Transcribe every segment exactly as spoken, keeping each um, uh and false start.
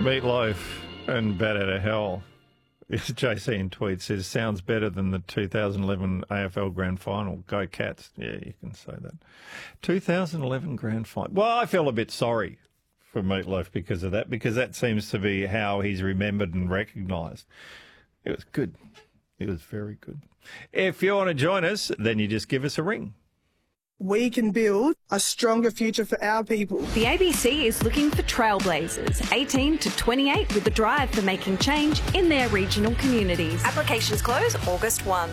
Meatloaf and Bat Out of Hell. J C in tweet says, sounds better than the two thousand eleven A F L Grand Final. Go Cats. Yeah, you can say that. two thousand eleven Grand Final. Well, I feel a bit sorry for Meatloaf because of that, because that seems to be how he's remembered and recognised. It was good. It was very good. If you want to join us, then you just give us a ring. We can build a stronger future for our people. The A B C is looking for trailblazers, eighteen to twenty-eight, with a drive for making change in their regional communities. Applications close August first.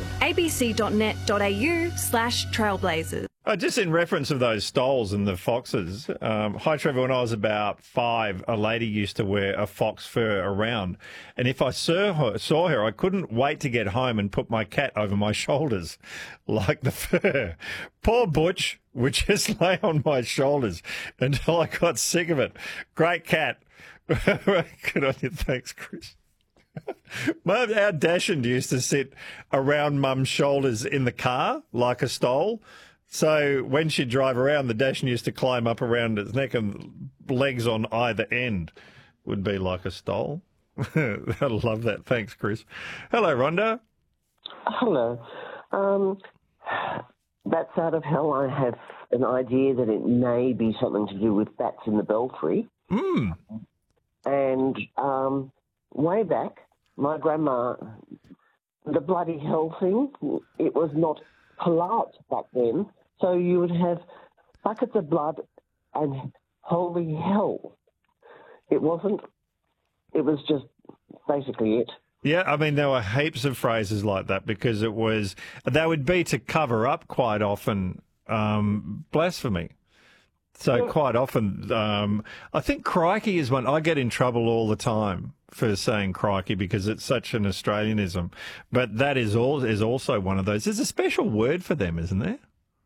abc.net.au slash trailblazers. Uh, just in reference of those stoles and the foxes, um, hi Trevor, when I was about five, a lady used to wear a fox fur around. And if I saw her, saw her, I couldn't wait to get home and put my cat over my shoulders like the fur. Poor Butch would just lay on my shoulders until I got sick of it. Great cat. Good on you. Thanks, Chris. Mum, our Dachshund used to sit around Mum's shoulders in the car like a stole. So when she'd drive around, the Dachshund used to climb up around its neck, and legs on either end would be like a stole. I love that. Thanks, Chris. Hello, Rhonda. Hello. Um, Bats Out of Hell, I have an idea that it may be something to do with bats in the belfry. Mm. And um, way back, my grandma, the bloody hell thing, it was not polite back then. So you would have buckets of blood and holy hell. It wasn't, it was just basically it. Yeah, I mean, there were heaps of phrases like that because it was, they would be to cover up quite often um, blasphemy. So quite often, um, I think crikey is one. I get in trouble all the time for saying crikey because it's such an Australianism. But that is all is also one of those. There's a special word for them, isn't there?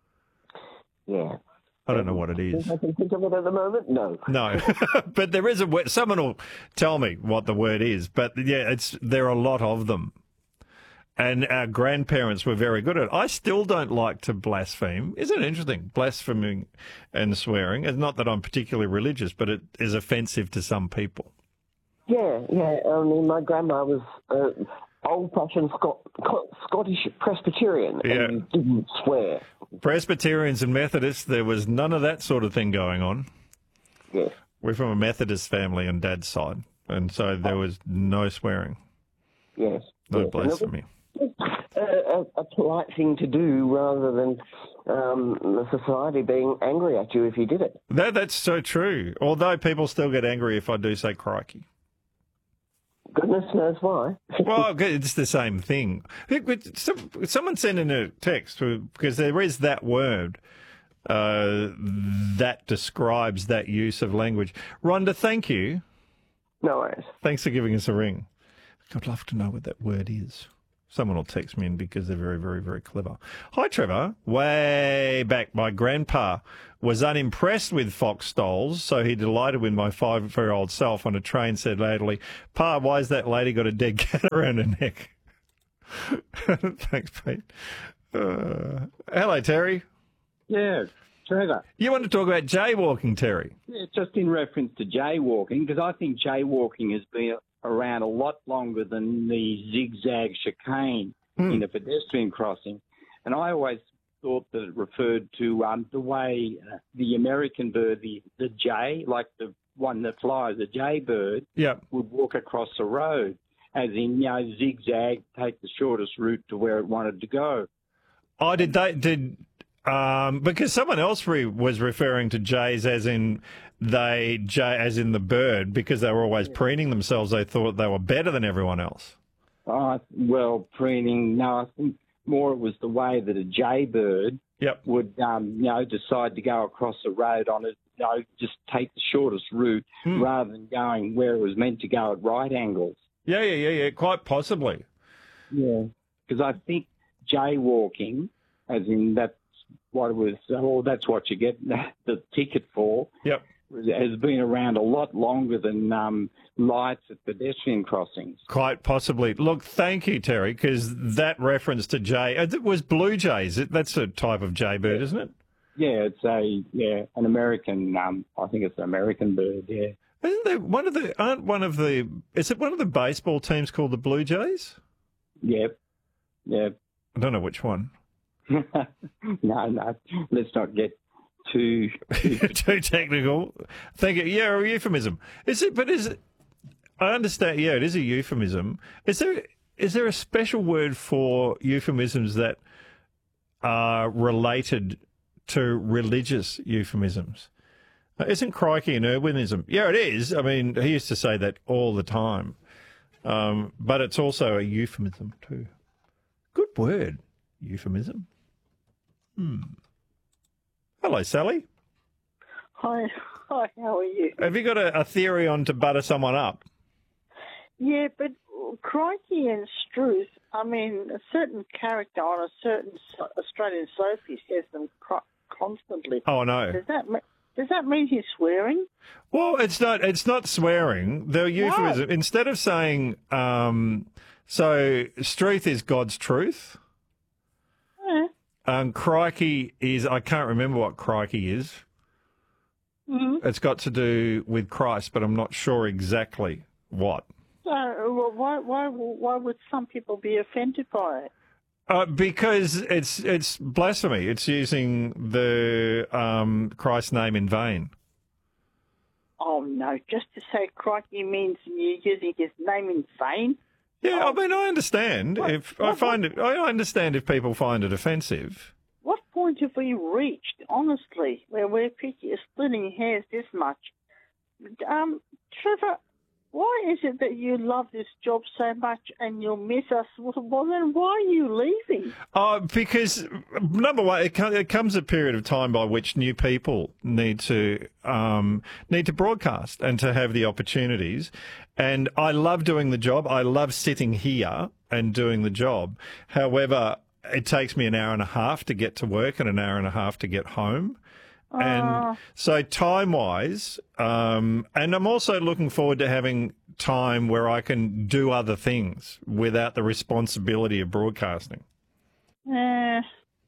Yeah. I don't know what it is. I can think of it at the moment. No. No, but there is a word. Someone will tell me what the word is. But yeah, it's there are a lot of them. And our grandparents were very good at it. I still don't like to blaspheme. Isn't it interesting? Blaspheming and swearing. It's not that I'm particularly religious, but it is offensive to some people. Yeah, yeah. I mean, my grandma was uh, old-fashioned Scot- Scottish Presbyterian, Yeah. and didn't swear. Presbyterians and Methodists, there was none of that sort of thing going on. Yes. We're from a Methodist family on Dad's side, and so there was no swearing. Yes. No yes. blasphemy. A, a, a polite thing to do rather than um, the society being angry at you if you did it. That, that's so true. Although people still get angry if I do say crikey. Goodness knows why. Well, it's the same thing. Someone sent in a text because there is that word uh, that describes that use of language. Rhonda, thank you. No worries. Thanks for giving us a ring. I'd love to know what that word is. Someone will text me in because they're very, very, very clever. Hi, Trevor. Way back, my grandpa was unimpressed with fox stoles, so he delighted with my five-year-old self on a train, said latterly, Pa, why's that lady got a dead cat around her neck? Thanks, Pete. Uh, hello, Terry. Yeah, Trevor. You want to talk about jaywalking, Terry? Yeah, just in reference to jaywalking, because I think jaywalking has been around a lot longer than the zigzag chicane Hmm. in a pedestrian crossing. And I always thought that it referred to um, the way uh, the American bird, the, the jay, like the one that flies, the jaybird, Yep. would walk across the road, as in, you know, zigzag, take the shortest route to where it wanted to go. Oh, did they, did, um, because someone else re- was referring to jays as in they, jay, as in the bird, because they were always preening themselves. They thought they were better than everyone else. Uh, well, preening, no, I think more it was the way that a jaybird Yep. would, um, you know, decide to go across the road on it, you know, just take the shortest route Hmm. rather than going where it was meant to go at right angles. Yeah, yeah, yeah, yeah, quite possibly. Yeah. Because I think jaywalking, as in that's what it was, or that's what you get the ticket for, Yep. has been around a lot longer than um, lights at pedestrian crossings. Quite possibly. Look, thank you, Terry, because that reference to jay, it was blue jays. It- That's a type of jaybird, isn't it? Yeah, it's a yeah an American. Um, I think it's an American bird. Yeah. Isn't there one of the? Aren't one of the? Is it one of the baseball teams called the Blue Jays? Yep. Yep. I don't know which one. no, no. Let's not get too Too technical. Thank you. Yeah, a euphemism. Is it? But is it? I understand. Yeah, it is a euphemism. Is there? Is there a special word for euphemisms that are related to religious euphemisms? Uh, Isn't crikey an urbanism? Yeah, it is. I mean, he used to say that all the time. Um, but it's also a euphemism too. Good word, euphemism. Hmm. Hello, Sally. Hi, hi, how are you? Have you got a, a theory on to butter someone up? Yeah, but crikey and Struth, I mean, a certain character on a certain so- Australian soapie says them cr- constantly. Oh, no. Does that me- does that mean he's swearing? Well, it's not. It's not swearing. The euphemism. Instead of saying, um, so Struth is God's truth. Yeah. Um, crikey is. I can't remember what crikey is. Mm-hmm. It's got to do with Christ, but I'm not sure exactly what. So well, why why why would some people be offended by it? Uh, because it's it's blasphemy. It's using the um, Christ's name in vain. Oh no! Just to say crikey means you're using his name in vain. Yeah, I mean, I understand What- if I what- find it. I understand if people find it offensive. What point have we reached, honestly, where we're picking, splitting hairs this much? Um, Trevor, why is it that you love this job so much and you'll miss us? Well, then why are you leaving? Uh, because, number one, it, co- it comes a period of time by which new people need to um, need to broadcast and to have the opportunities. And I love doing the job. I love sitting here and doing the job. However, it takes me an hour and a half to get to work and an hour and a half to get home. And so time-wise, um, and I'm also looking forward to having time where I can do other things without the responsibility of broadcasting. Uh,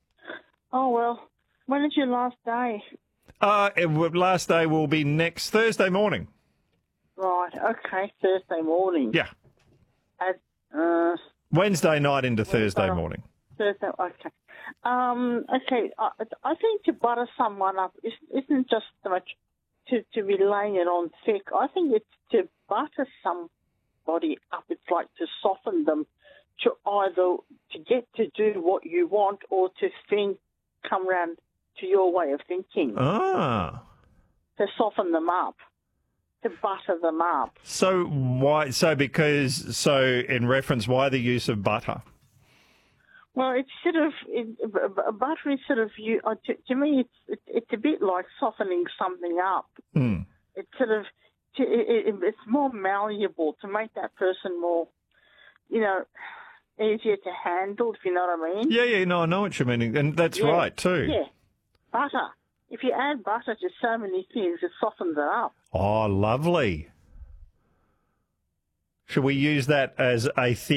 oh, well, when is your last day? Uh, it, w- last day will be next Thursday morning. Right, okay, Thursday morning. Yeah. At, uh, Wednesday night into Thursday uh, morning. Thursday, okay. Um, okay, I, I think to butter someone up is, isn't just so much to, to be laying it on thick. I think it's to butter somebody up. It's like to soften them to either to get to do what you want or to think, come round to your way of thinking. Ah. To soften them up, to butter them up. So why? So because so in reference, why the use of butter? Well, it's sort of it, butter is sort of you. Uh, to, to me, it's it, it's a bit like softening something up. Mm. It's sort of to, it, it, it's more malleable to make that person more, you know, easier to handle. If you know what I mean? Yeah, yeah, no, I know what you're meaning, and that's Yeah. right too. Yeah, butter. If you add butter to so many things, it softens it up. Oh, lovely. Should we use that as a theory?